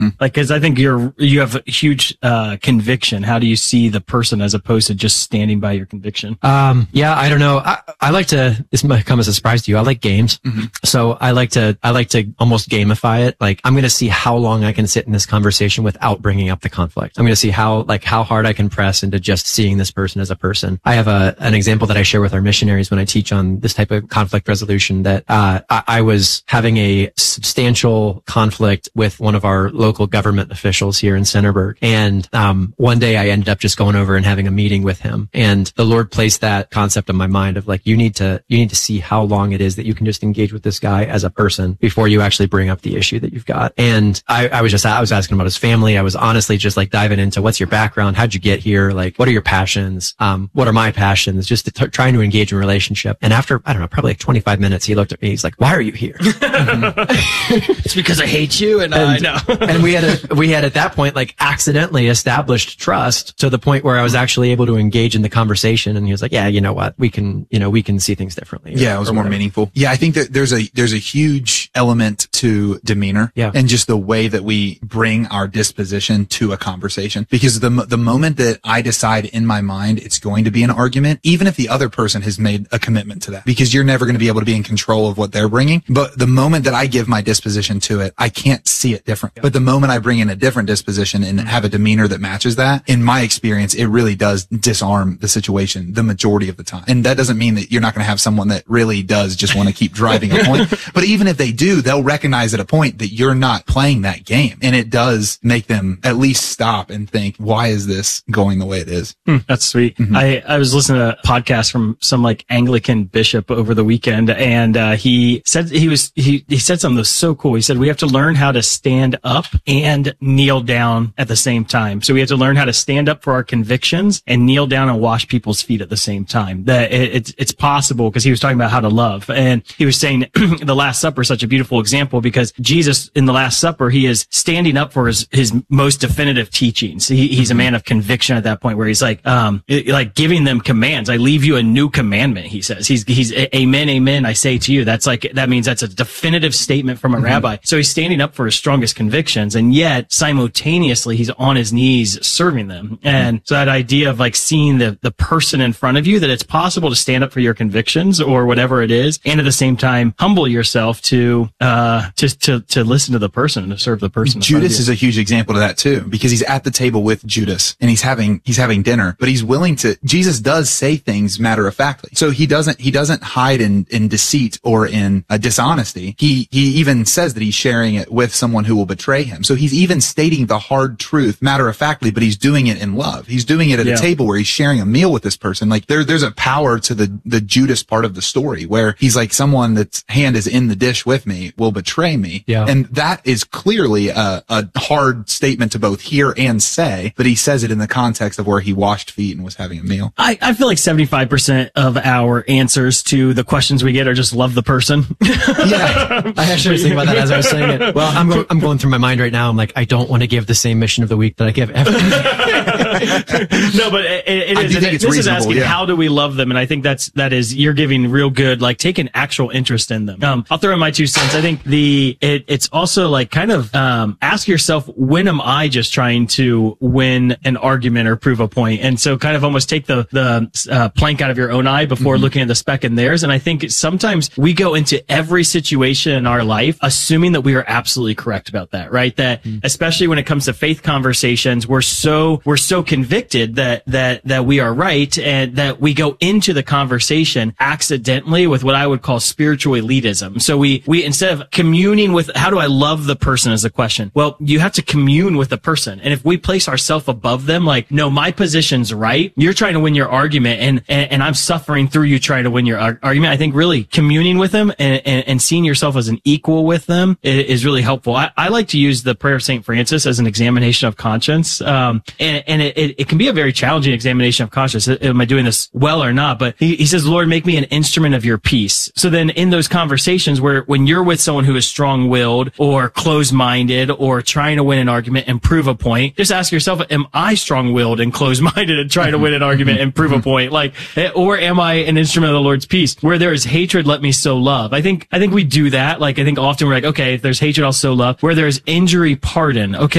Like, cause I think you have a huge, conviction. How do you see the person as opposed to just standing by your conviction? Yeah, I don't know. I like to, this might come as a surprise to you. I like games. So I like to almost gamify it. Like, I'm going to see how long I can sit in this conversation without bringing up the conflict. I'm going to see how hard I can press into just seeing this person as a person. I have an example that I share with our missionaries when I teach on this type of conflict resolution that, I was having a substantial conflict with one of our local government officials here in Centerburg. And, one day I ended up just going over and having a meeting with him. And the Lord placed that concept in my mind of like, you need to see how long it is that you can just engage with this guy as a person before you actually bring up the issue that you've got. And I was asking about his family. I was honestly just like diving into what's your background? How'd you get here? Like, what are your passions? What are my passions? Just trying to engage in relationship. And after, I don't know, probably like 25 minutes, he looked at me. He's like, why are you here? It's because I hate you. And I know. And we had at that point, like accidentally established trust to the point where I was actually able to engage in the conversation. And he was like, yeah, you know what? We can see things differently. Yeah. It was more meaningful. Yeah. I think that there's a huge element to demeanor and just the way that we bring our disposition to a conversation. Because the moment that I decide in my mind it's going to be an argument, even if the other person has made a commitment to that, because you're never going to be able to be in control of what they're bringing. But the moment that I give my disposition to it, I can't see it different. But the moment I bring in a different disposition and have a demeanor that matches that, in my experience, it really does disarm the situation the majority of the time. And that doesn't mean that you're not going to have someone that really does just want to keep driving a point. But even if they do, they'll recognize at a point that you're not playing that game. And it does make them at least stop and think, why is this going the way it is? That's sweet. I was listening to a podcast from some like Anglican bishop over the weekend, and he said he said something that was so cool. He said we have to learn how to stand up and kneel down at the same time. So we have to learn how to stand up for our convictions and kneel down and wash people's feet at the same time. That it's possible, because he was talking about how to love, and he was saying the Last Supper is such a beautiful example, because Jesus in the Last Supper, he is standing up for his most definitive teachings. He's a man of conviction at that point, where he's like giving them commands. I leave you a new commandment, he says. He's amen, amen, I say to you. That means that's a definitive statement from a rabbi. So he's standing up for his strongest convictions, and yet simultaneously he's on his knees serving them. And so that idea of like seeing the person in front of you, that it's possible to stand up for your convictions or whatever it is, and at the same time humble yourself to listen to the person and to serve the person. Judas is a huge example of that too, because he's at the table with Judas and he's having dinner, but he's willing to. Jesus does say things matter of factly, so he doesn't hide in deceit or in dishonesty. He even says that he's sharing it with someone who will betray him. So he's even stating the hard truth matter of factly, but he's doing it in love. He's doing it at a table where he's sharing a meal with this person. Like there's a power to the Judas part of the story, where he's like, someone that's hand is in the dish with me will betray me. Yeah. And that is clearly a hard statement to both hear and say, but he says it in the context of where he washed feet and was having a meal. I feel like 75% of our answers to the questions we get are just love the person. Yeah. I actually was thinking about that as I was saying it. Well, I'm going through my mind right now. I'm like, I don't want to give the same mission of the week that I give every No, but it is. This is asking, how do we love them? And I think that is, you're giving real good, like, take an actual interest in them. I'll throw in my 2 cents. I think it's also like kind of, ask yourself, when am I just trying to win an argument or prove a point? And so kind of almost take the plank out of your own eye before looking at the speck in theirs. And I think sometimes we go into every situation in our life assuming that we are absolutely correct about that, right? That especially when it comes to faith conversations, we're so convicted that we are right, and that we go into the conversation accidentally with what I would call spiritual elitism. So we instead of communing with, how do I love the person as a question? Well, you have to commune with the person. And if we place ourselves above them, like, no, my position's right, you're trying to win your argument, and I'm suffering through you trying to win your argument. I think really communing with them and seeing yourself as an equal with them is really helpful. I like to use the prayer of St. Francis as an examination of conscience. And it can be a very challenging examination of conscience. Am I doing this well or not? But he says, Lord, make me an instrument of your peace. So then in those conversations where when you're with someone who is strong-willed or closed-minded or trying to win an argument and prove a point, just ask yourself, am I strong-willed and closed-minded and trying to win an argument and prove a point? Like, or am I an instrument of the Lord's peace? Where there is hatred, let me sow love. I think we do that. Like, I think often we're like, okay, if there's hatred, I'll sow love. Where there's injury, pardon. Okay,